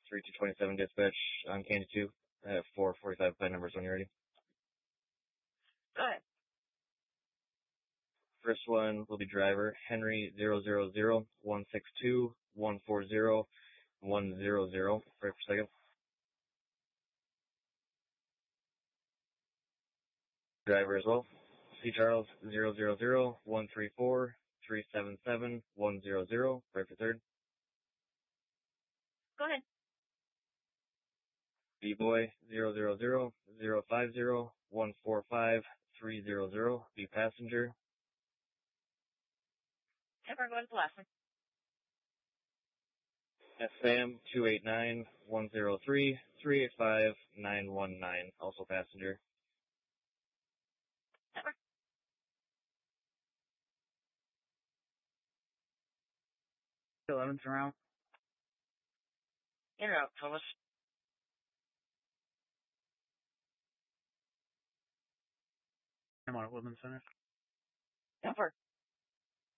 3227 dispatch on Candy 2. I have 445 plate numbers when you're ready. Go ahead. First one will be driver Henry 000-162-140-100. Right for second. Driver as well. C. Charles 000-134-377-100. Right for third. Go ahead. B. Boy 000-050-145-300. B. Passenger. Ever go to the last one. F. Sam 289-103-385-919. Also passenger. Ever. Eleventh round. In or out, Thomas. I'm on at Woodland Center. Ever.